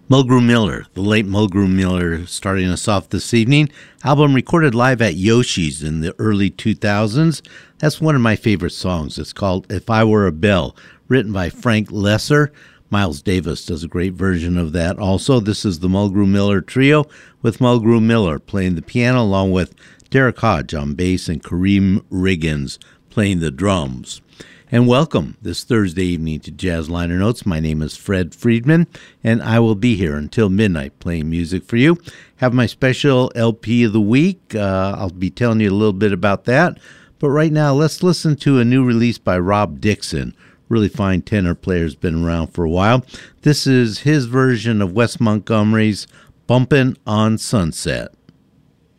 Mulgrew Miller, the late Mulgrew Miller, starting us off this evening. Album recorded live at Yoshi's in the early 2000s. That's one of my favorite songs. It's called If I Were a Bell, written by Frank Lesser. Miles Davis does a great version of that also. This is the Mulgrew Miller Trio with Mulgrew Miller playing the piano along with Derek Hodge on bass and Kareem Riggins playing the drums. And welcome this Thursday evening to Jazz Liner Notes. My name is Fred Friedman, and I will be here until midnight playing music for you. Have my special LP of the week. I'll be telling you a little bit about that. But right now, let's listen to a new release by Rob Dixon. Really fine tenor player, has been around for a while. This is his version of Wes Montgomery's Bumpin' on Sunset.